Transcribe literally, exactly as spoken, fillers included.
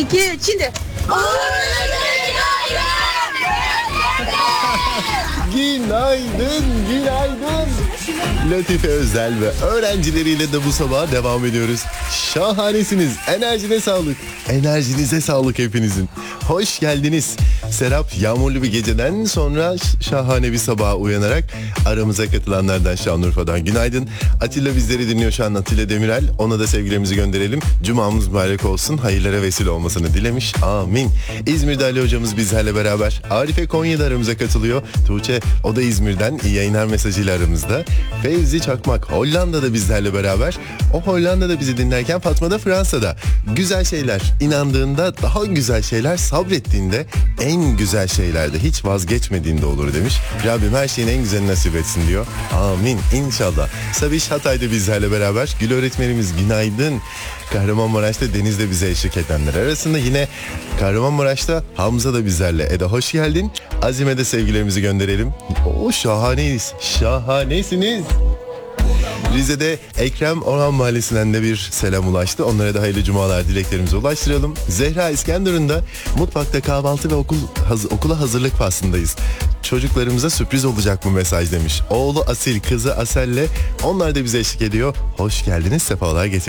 iki, şimdi. Günaydın, günaydın. Latife Özel ve öğrencileriyle de bu sabah devam ediyoruz. Şahanesiniz. Enerjine sağlık. Enerjinize sağlık hepinizin. Hoş geldiniz. Serap yağmurlu bir geceden sonra şahane bir sabaha uyanarak aramıza katılanlardan Şanlıurfa'dan günaydın. Atilla bizleri dinliyor şu an, Atilla Demirel. Ona da sevgilerimizi gönderelim. Cumamız mübarek olsun. Hayırlara vesile olmasını dilemiş. Amin. İzmir'de Ali hocamız bizlerle beraber. Arife Konya'da aramıza katılıyor. Tuğçe, o da İzmir'den, iyi yayınlar mesajıyla aramızda. Fevzi Çakmak Hollanda'da bizlerle beraber. O Hollanda'da bizi dinlerken Fatma da Fransa'da. Güzel şeyler inandığında, daha güzel şeyler sabrettiğinde, en güzel şeylerde hiç vazgeçmediğinde olur demiş. Rabbim her şeyin en güzelini nasip etsin diyor. Amin inşallah. Sabiş Hatay'da bizlerle beraber. Gül öğretmenimiz günaydın. Kahramanmaraş'ta Deniz'de bize eşlik edenler arasında yine Kahramanmaraş'ta Hamza da bizlerle. Eda hoş geldin. Azime de sevgilerimizi gönderelim. Oo, şahaneyiz. Şahanesiniz. Rize'de Ekrem Orhan Mahallesi'nden de bir selam ulaştı. Onlara da hayırlı cumalar dileklerimizi ulaştıralım. Zehra İskenderun da mutfakta kahvaltı ve okul haz, okula hazırlık faslındayız. Çocuklarımıza sürpriz olacak bu mesaj demiş. Oğlu Asil, kızı Asel'le onlar da bize eşlik ediyor. Hoş geldiniz, sefalar getirdiniz.